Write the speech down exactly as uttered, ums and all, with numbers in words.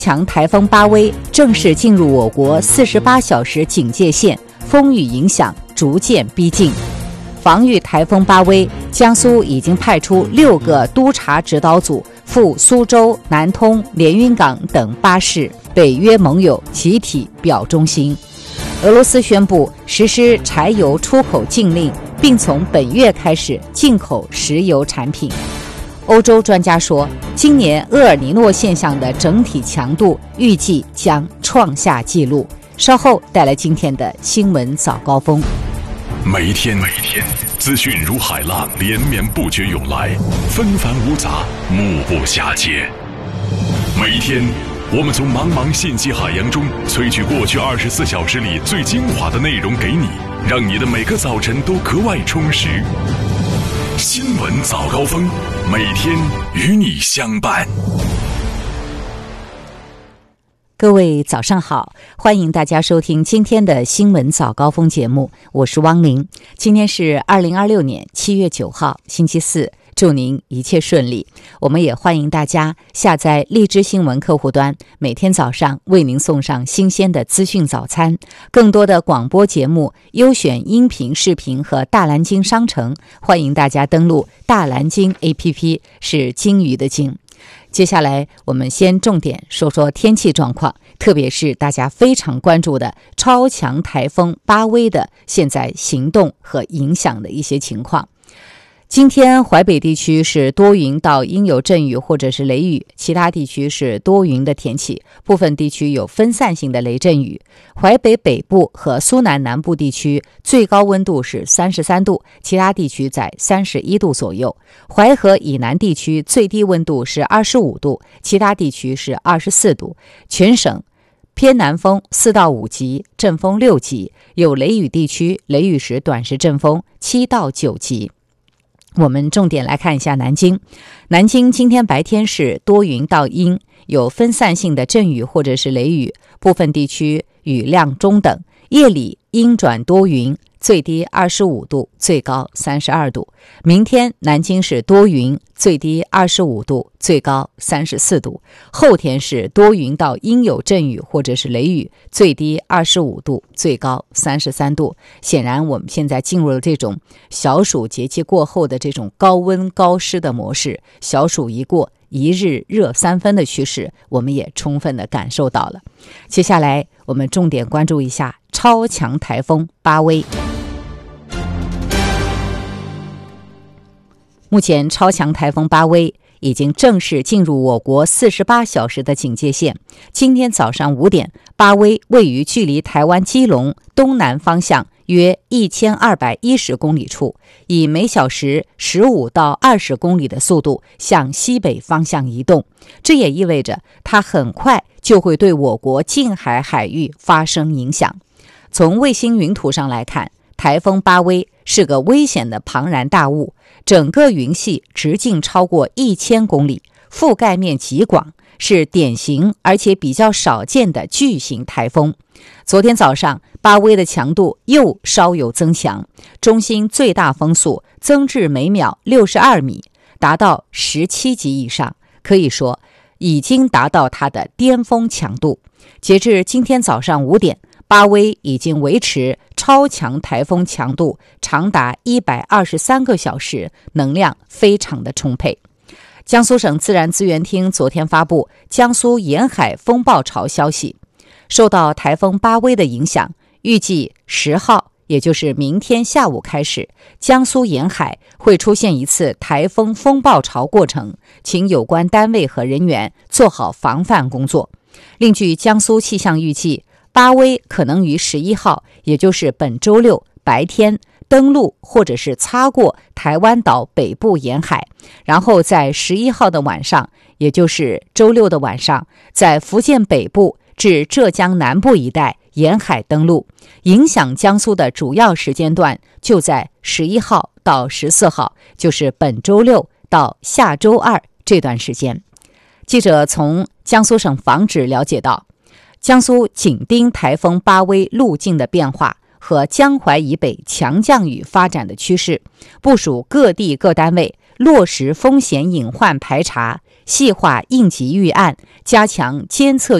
强台风巴威正式进入我国四十八小时警戒线，风雨影响逐渐逼近。防御台风巴威，江苏已经派出六个督察指导组赴苏州、南通、连云港等八市，北约盟友集体表忠心。俄罗斯宣布实施柴油出口禁令，并从本月开始进口石油产品。欧洲专家说，今年厄尔尼诺现象的整体强度预计将创下纪录。稍后带来今天的新闻早高峰。 每一天，每一天，资讯如海浪连绵不绝涌来，纷繁芜杂，目不暇接。每一天，我们从茫茫信息海洋中萃取过去二十四小时里最精华的内容给你，让你的每个早晨都格外充实。新闻早高峰，每天与你相伴。 各位早上好，欢迎大家收听今天的新闻早高峰节目，我是汪玲。今天是二零二六年七月九号，星期四，祝您一切顺利。我们也欢迎大家下载荔枝新闻客户端，每天早上为您送上新鲜的资讯早餐。更多的广播节目、优选音频、视频和大蓝鲸商城，欢迎大家登录大蓝鲸 A P P， 是鲸鱼的鲸。接下来我们先重点说说天气状况，特别是大家非常关注的超强台风巴威的现在行动和影响的一些情况。今天淮北地区是多云到阴有阵雨或者是雷雨，其他地区是多云的天气，部分地区有分散性的雷阵雨。淮北北部和苏南南部地区最高温度是三十三度，其他地区在三十一度左右。淮河以南地区最低温度是二十五度，其他地区是二十四度。全省偏南风四到五级，阵风六级，有雷雨地区雷雨时短时阵风七到九级。我们重点来看一下南京。南京今天白天是多云到阴，有分散性的阵雨或者是雷雨，部分地区雨量中等。夜里阴转多云，最低二十五度，最高三十二度。明天南京是多云，最低二十五度，最高三十四度。后天是多云到阴有阵雨或者是雷雨，最低二十五度，最高三十三度。显然我们现在进入了这种小暑节气过后的这种高温高湿的模式，小暑一过，一日热三分的趋势，我们也充分的感受到了。接下来我们重点关注一下超强台风巴威。目前超强台风巴威已经正式进入我国四十八小时的警戒线。今天早上五点，巴威位于距离台湾基隆东南方向约一千二百一十公里处，以每小时十五到二十公里的速度向西北方向移动。这也意味着它很快就会对我国近海海域发生影响。从卫星云图上来看，台风巴威是个危险的庞然大物，整个云系直径超过一千公里，覆盖面极广，是典型而且比较少见的巨型台风。昨天早上，巴威的强度又稍有增强，中心最大风速增至每秒六十二米，达到十七级以上，可以说已经达到它的巅峰强度。截至今天早上五点，巴威已经维持超强台风强度长达一百二十三个小时，能量非常的充沛。江苏省自然资源厅昨天发布江苏沿海风暴潮消息，受到台风巴威的影响，预计十号，也就是明天下午开始，江苏沿海会出现一次台风风暴潮过程，请有关单位和人员做好防范工作。另据江苏气象预计，巴威可能于十一号，也就是本周六白天登陆或者是擦过台湾岛北部沿海，然后在十一号的晚上，也就是周六的晚上，在福建北部至浙江南部一带沿海登陆，影响江苏的主要时间段就在十一号到十四号，就是本周六到下周二这段时间。记者从江苏省防指了解到，江苏紧盯台风巴威路径的变化和江淮以北强降雨发展的趋势，部署各地各单位落实风险隐患排查、 细化应急预案，加强监测